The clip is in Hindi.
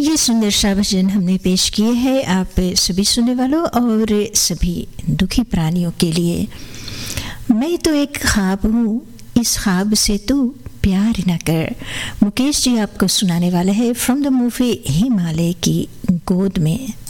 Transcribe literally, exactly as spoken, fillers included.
ये सुंदर सा भजन हमने पेश किए हैं आप सभी सुनने वालों और सभी दुखी प्राणियों के लिए। मैं तो एक ख्वाब हूँ, इस ख्वाब से तू प्यार न कर। मुकेश जी आपको सुनाने वाले हैं फ्रॉम द मूवी हिमालय की गोद में।